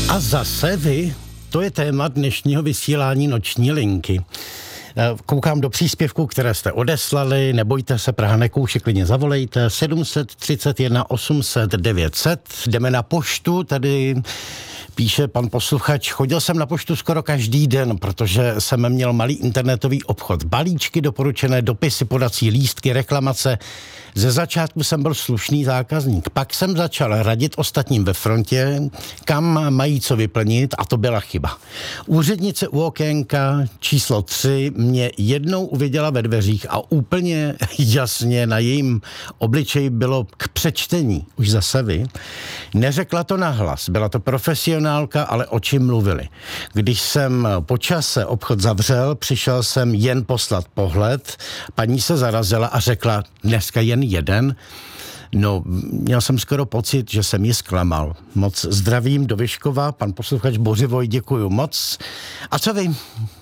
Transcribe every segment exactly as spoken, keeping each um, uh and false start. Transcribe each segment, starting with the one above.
A zase vy, to je téma dnešního vysílání Noční linky. Koukám do příspěvků, které jste odeslali, nebojte se, Praha nekouše, klidně zavolejte, sedm set třicet jedna osm set devět set, jdeme na poštu, tady píše pan posluchač, chodil jsem na poštu skoro každý den, protože jsem měl malý internetový obchod, balíčky, doporučené dopisy, podací lístky, reklamace. Ze začátku jsem byl slušný zákazník, pak jsem začal radit ostatním ve frontě, kam mají co vyplnit, a to byla chyba. Úřednice u okénka číslo tři mě jednou uviděla ve dveřích a úplně jasně na jejím obličeji bylo k přečtení, už zase vy. Neřekla to nahlas, byla to profesionálka, ale oči mluvily. Když jsem po čase obchod zavřel, přišel jsem jen poslat pohled, paní se zarazila a řekla, dneska jen jeden. No, měl jsem skoro pocit, že jsem ji zklamal. Moc zdravím do Vyškova, pan posluchač Bořivoj, děkuju moc. A co vy?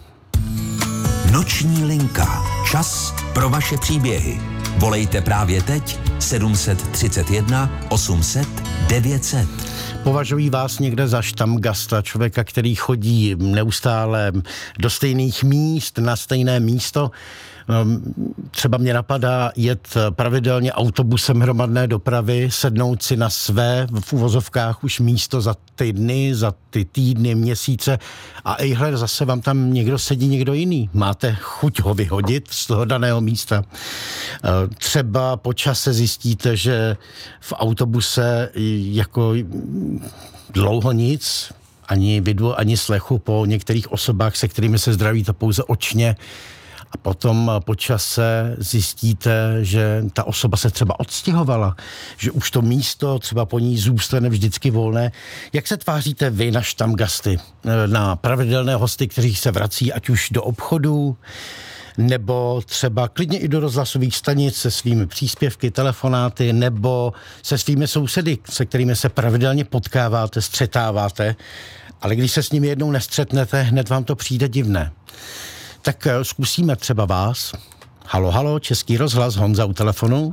Noční linka. Čas pro vaše příběhy. Volejte právě teď sedm set třicet jedna osm set devět set. Považují vás někde za štamgasta, člověka, který chodí neustále do stejných míst, na stejné místo? Třeba mě napadá jet pravidelně autobusem hromadné dopravy, sednout si na své v uvozovkách už místo za ty dny, za ty týdny, měsíce a ejhle, zase vám tam někdo sedí, někdo jiný. Máte chuť ho vyhodit z toho daného místa. Třeba po čase zjistíte, že v autobuse jako dlouho nic, ani vidu, ani slechu po některých osobách, se kterými se zdravíte pouze očně, a potom po čase zjistíte, že ta osoba se třeba odstěhovala, že už to místo třeba po ní zůstane vždycky volné. Jak se tváříte vy na štamgasty, na pravidelné hosty, kteří se vrací ať už do obchodů, nebo třeba klidně i do rozhlasových stanic se svými příspěvky, telefonáty, nebo se svými sousedy, se kterými se pravidelně potkáváte, střetáváte, ale když se s nimi jednou nestřetnete, hned vám to přijde divné. Tak zkusíme třeba vás. Halo, halo, Český rozhlas, Honza u telefonu.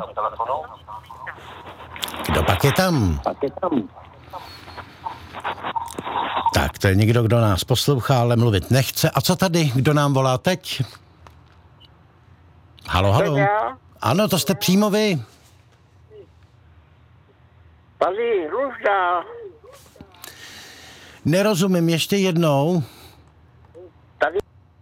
Kdo pak je tam? Tak, to je někdo, kdo nás poslouchá, ale mluvit nechce. A co tady? Kdo nám volá teď? Halo, halo. Ano, to jste přímo vy. Tady Růžda. Nerozumím, ještě jednou. Tady.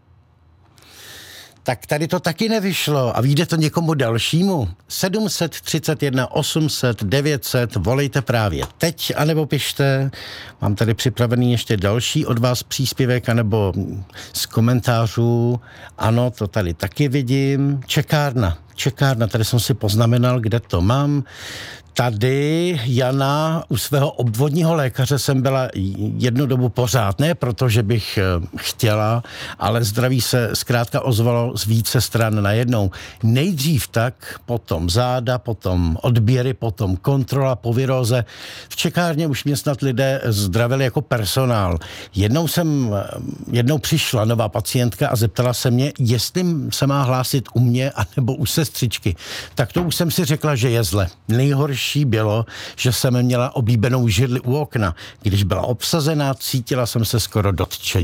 Tak tady to taky nevyšlo a vyjde to někomu dalšímu. sedm set třicet jedna osm set devět set, volejte právě teď, anebo pište. Mám tady připravený ještě další od vás příspěvek, anebo z komentářů. Ano, to tady taky vidím. Čekárna, čekárna, tady jsem si poznamenal, kde to mám. Tady Jana u svého obvodního lékaře jsem byla jednu dobu pořád, ne protože bych chtěla, ale zdraví se zkrátka ozvalo z více stran najednou. Nejdřív tak, potom záda, potom odběry, potom kontrola po viróze. V čekárně už mě snad lidé zdravili jako personál. Jednou jsem, jednou přišla nová pacientka a zeptala se mě, jestli se má hlásit u mě anebo u sestřičky. Tak to už jsem si řekla, že je zle. Nejhorší bylo, že jsem měla oblíbenou židli u okna. Když byla obsazená, cítila jsem se skoro dotčeně.